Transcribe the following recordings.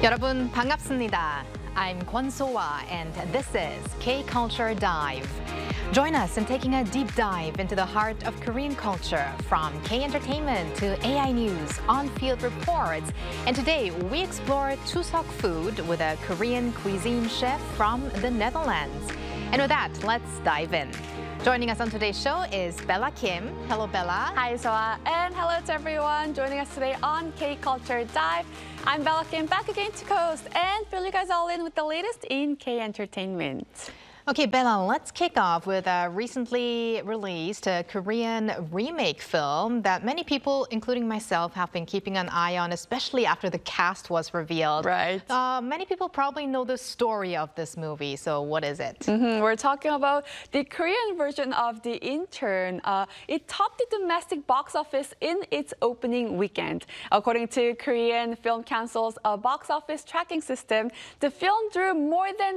여러분 반갑습니다. I'm Kwon So-hwa and this is K-Culture Dive. Join us in taking a deep dive into the heart of Korean culture, from K-entertainment to AI news, on-field reports. And today we explore Chuseok food with a Korean cuisine chef from the Netherlands. And with that, let's dive in. Joining us on today's show is Bella Kim. Hello, Bella. Hi, Soa, and hello to everyone joining us today on K-Culture Dive. I'm Bella Kim, back again to coast and fill you guys all in with the latest in K-entertainment. Okay, Bella, let's kick off with a recently released Korean remake film that many people, including myself, have been keeping an eye on, especially after the cast was revealed. Right. Many people probably know the story of this movie, so what is it? We're talking about the Korean version of The Intern. It topped the domestic box office in its opening weekend. According to Korean Film Council's box office tracking system, the film drew more than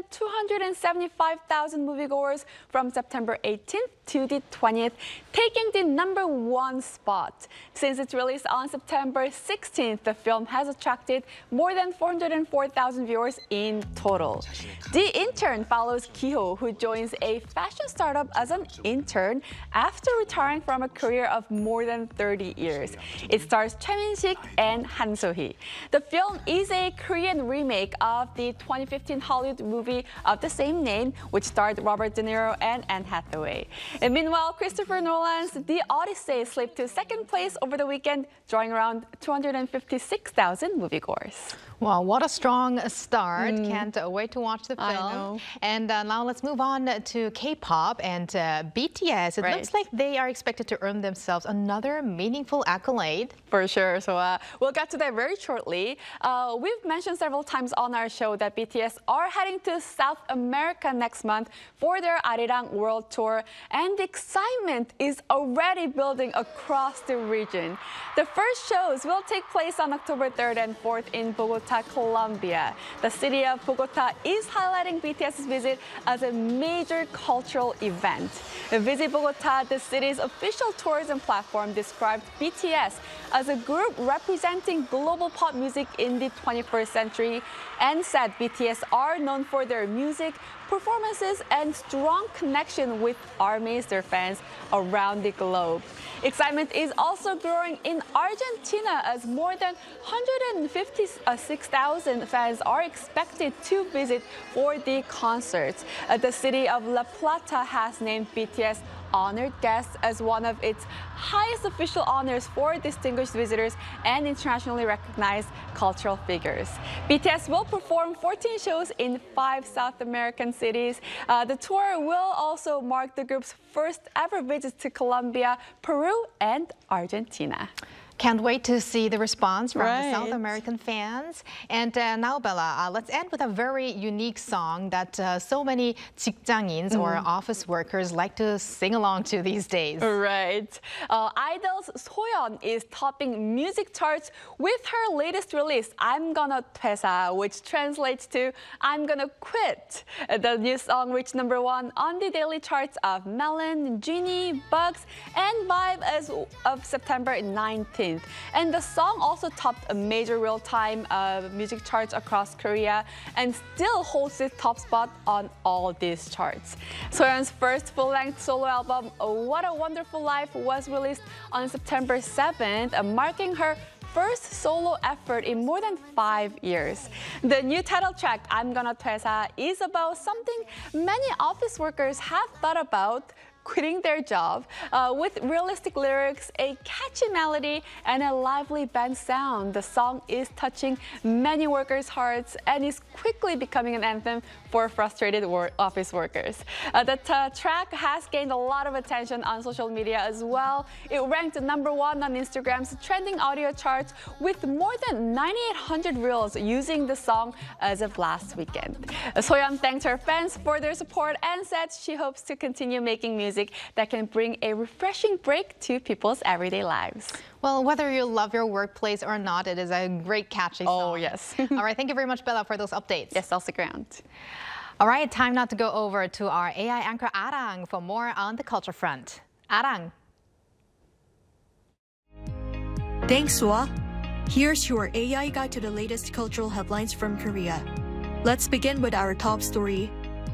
275,000 moviegoers from September 18th to the 20th, taking the #1 spot. Since its release on September 16th, the film has attracted more than 404,000 viewers in total. The Intern follows Ki-ho, who joins a fashion startup as an intern after retiring from a career of more than 30 years. It stars Choi Min-sik and Han So-hee. The film is a Korean remake of the 2015 Hollywood movie of the same name, which starred Robert De Niro and Anne Hathaway. And meanwhile, Christopher Nolan's The Odyssey slipped to second place over the weekend, drawing around 256,000 moviegoers. Wow, what a strong start. Can't wait to watch the film. I know. And now let's move on to K-pop and BTS. It looks like they are expected to earn themselves another meaningful accolade. For sure. So we'll get to that very shortly. We've mentioned several times on our show that BTS are heading to South America next month for their Arirang World Tour, and the excitement is already building across the region. The first shows will take place on October 3rd and 4th in Bogota, Colombia. The city of Bogota is highlighting BTS's visit as a major cultural event. Visit Bogota, the city's official tourism platform, described BTS as a group representing global pop music in the 21st century and said BTS are known for their music, performances, and strong connection with armies, their fans around the globe. Excitement is also growing in Argentina as more than 156,000 fans are expected to visit for the concerts. The city of La Plata has named BTS honored guests as one of its highest official honors for distinguished visitors and internationally recognized cultural figures. BTS will perform 14 shows in 5 South American cities. The tour will also mark the group's first ever visits to Colombia, Peru, and Argentina. Can't wait to see the response from the South American fans. And now, Bella, let's end with a very unique song that so many 직장인s or office workers like to sing along to these days. Right. Idol's Soyeon is topping music charts with her latest release, I'm Gonna 퇴사, which translates to I'm Gonna Quit. The new song reached #1 on the daily charts of Melon, Genie, Bugs, and Vibe as of September 19th. And the song also topped a major real-time music charts across Korea and still holds the top spot on all these charts. Soyeon's first full-length solo album, What a Wonderful Life, was released on September 7th, marking her first solo effort in more than 5 years. The new title track, I'm Gonna 퇴사, is about something many office workers have thought about: quitting their job. With realistic lyrics, a catchy melody, and a lively band sound, the song is touching many workers' hearts and is quickly becoming an anthem for frustrated office workers. The track has gained a lot of attention on social media as well. It ranked #1 on Instagram's trending audio charts with more than 9,800 reels using the song as of last weekend. Soyeon thanked her fans for their support and said she hopes to continue making music that can bring a refreshing break to people's everyday lives. Well, whether you love your workplace or not, it is a great catchy song. Oh, yes. All right, thank you very much, Bella, for those updates. Yes, I'll stick around. All right, time now to go over to our AI anchor, Arang, for more on the culture front. Arang. Thanks, Soa. Here's your AI guide to the latest cultural headlines from Korea. Let's begin with our top story.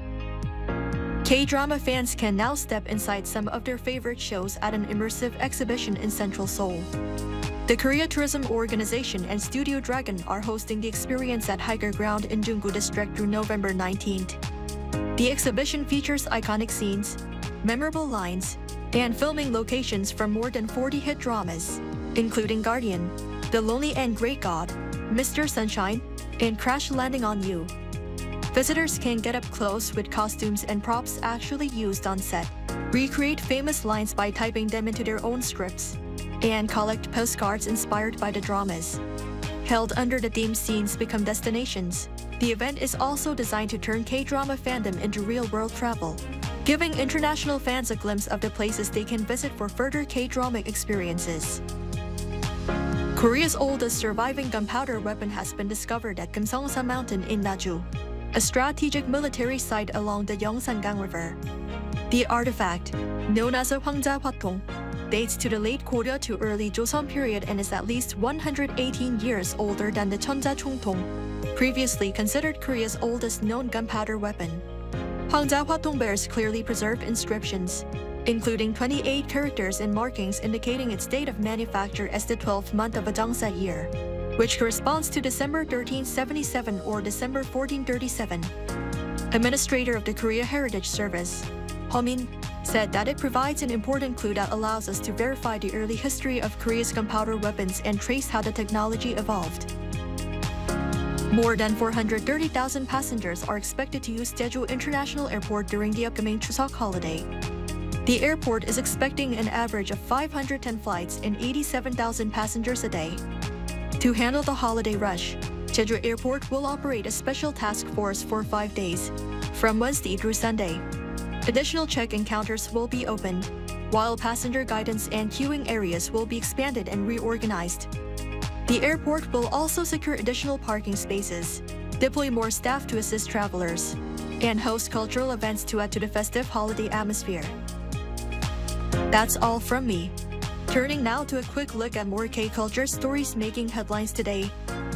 K-drama fans can now step inside some of their favorite shows at an immersive exhibition in Central Seoul. The Korea Tourism Organization and Studio Dragon are hosting the experience at Hiker Ground in Junggu District through November 19th. The exhibition features iconic scenes, memorable lines, and filming locations from more than 40 hit dramas, including Guardian, The Lonely and Great God, Mr. Sunshine, and Crash Landing on You. Visitors can get up close with costumes and props actually used on set, recreate famous lines by typing them into their own scripts, and collect postcards inspired by the dramas. Held under the theme Scenes Become Destinations, the event is also designed to turn K-drama fandom into real-world travel, giving international fans a glimpse of the places they can visit for further K-drama experiences. Korea's oldest surviving gunpowder weapon has been discovered at Gamseongsa Mountain in Naju, a strategic military site along the Yeongsangang River. The artifact, known as a Hwangja Hwatong, dates to the late Goryeo to early Joseon period and is at least 118 years older than the Cheonja Chungtong, previously considered Korea's oldest known gunpowder weapon. Hwangja Hwatong bears clearly preserved inscriptions, including 28 characters and markings indicating its date of manufacture as the 12th month of a Jeongsa year, which corresponds to December 1377 or December 1437. Administrator of the Korea Heritage Service, Homin, said that it provides an important clue that allows us to verify the early history of Korea's gunpowder weapons and trace how the technology evolved. More than 430,000 passengers are expected to use Jeju International Airport during the upcoming Chuseok holiday. The airport is expecting an average of 510 flights and 87,000 passengers a day. To handle the holiday rush, Jeju Airport will operate a special task force for 5 days, from Wednesday through Sunday. Additional check-in counters will be opened, while passenger guidance and queuing areas will be expanded and reorganized. The airport will also secure additional parking spaces, deploy more staff to assist travelers, and host cultural events to add to the festive holiday atmosphere. That's all from me. Turning now to a quick look at more K-culture stories making headlines today.